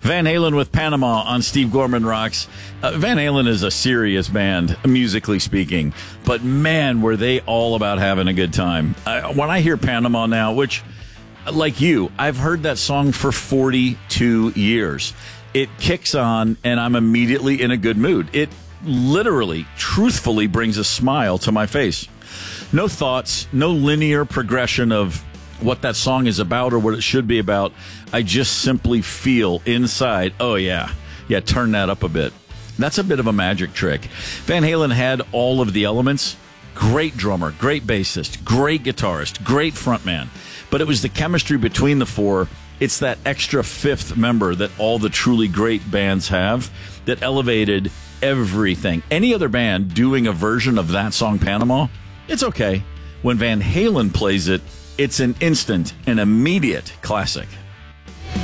Van Halen with Panama on Steve Gorman Rocks. Van Halen is a serious band, musically speaking, but man, were they all about having a good time. When I hear Panama now, which, like you, I've heard that song for 42 years. It kicks on, and I'm immediately in a good mood. It literally, truthfully brings a smile to my face. No thoughts, no linear progression of what that song is about or what it should be about. I just simply feel inside, oh yeah, turn that up a bit. That's a bit of a magic trick. Van Halen had all of the elements. Great drummer, great bassist, great guitarist, great frontman. But it was the chemistry between the four. It's that extra fifth member that all the truly great bands have that elevated everything. Any other band doing a version of that song, Panama, it's okay. When Van Halen plays it, it's an instant and immediate classic.